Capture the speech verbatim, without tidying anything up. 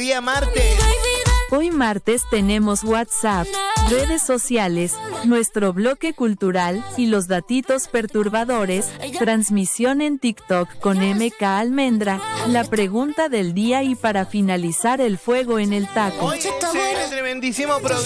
día martes. Hoy martes tenemos WhatsApp, redes sociales, nuestro bloque cultural y los datitos perturbadores, transmisión en TikTok con M K Almendra, la pregunta del día y para finalizar el fuego en el taco. Oye, ese tremendísimo programa.